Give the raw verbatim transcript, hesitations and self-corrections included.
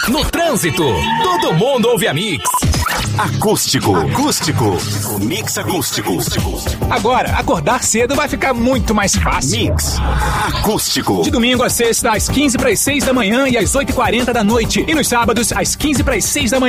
No trânsito, todo mundo ouve a Mix. Acústico. Acústico. Mix acústico. Agora, acordar cedo vai ficar muito mais fácil. Mix acústico. De domingo a sexta, às quinze para as seis da manhã e às oito e quarenta da noite. E nos sábados, às quinze para as seis da manhã.